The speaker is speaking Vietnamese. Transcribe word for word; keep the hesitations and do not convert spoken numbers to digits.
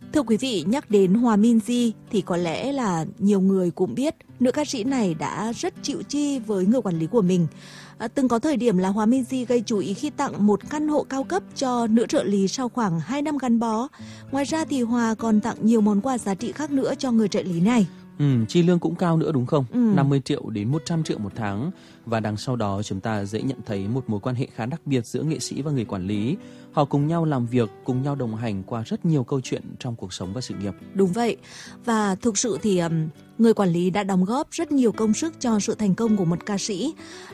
Thưa quý vị, nhắc đến Hòa Minzy thì có lẽ là nhiều người cũng biết nữ ca sĩ này đã rất chịu chi với người quản lý của mình. À, từng có thời điểm là Hòa Minzy gây chú ý khi tặng một căn hộ cao cấp cho nữ trợ lý sau khoảng hai năm gắn bó. Ngoài ra thì Hòa còn tặng nhiều món quà giá trị khác nữa cho người trợ lý này. Ừ, chi lương cũng cao nữa đúng không? Ừ. năm mươi triệu đến một trăm triệu một tháng. Và đằng sau đó chúng ta dễ nhận thấy một mối quan hệ khá đặc biệt giữa nghệ sĩ và người quản lý. Họ cùng nhau làm việc, cùng nhau đồng hành qua rất nhiều câu chuyện trong cuộc sống và sự nghiệp. Đúng vậy. Và thực sự thì um, người quản lý đã đóng góp rất nhiều công sức cho sự thành công của một ca sĩ.